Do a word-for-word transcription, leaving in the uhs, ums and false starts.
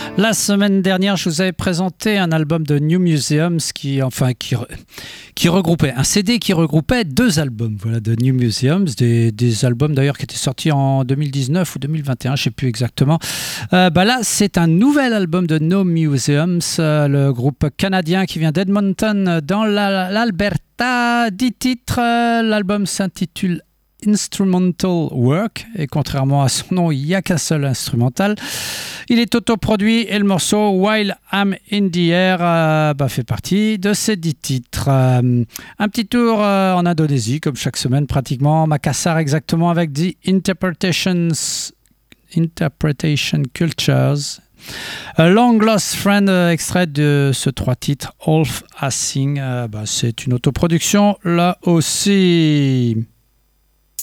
La semaine dernière, je vous avais présenté un album de New Museums qui, enfin, qui, qui regroupait, un C D qui regroupait deux albums, voilà, de New Museums, des, des albums d'ailleurs qui étaient sortis en deux mille dix-neuf ou deux mille vingt et un, je ne sais plus exactement. Euh, bah là, c'est un nouvel album de New Museums, euh, le groupe canadien qui vient d'Edmonton dans la, l'Alberta. dix titres, euh, l'album s'intitule Instrumental Work, et contrairement à son nom, il n'y a qu'un seul instrumental. Il est autoproduit et le morceau While I'm in the Air euh, bah, fait partie de ces dix titres. Euh, un petit tour euh, en Indonésie, comme chaque semaine pratiquement, Makassar exactement, avec The Interpretations, Interpretation Cultures. A Long Lost Friend, euh, extrait de ce trois titres, All I Sing. Euh, bah, c'est une autoproduction là aussi.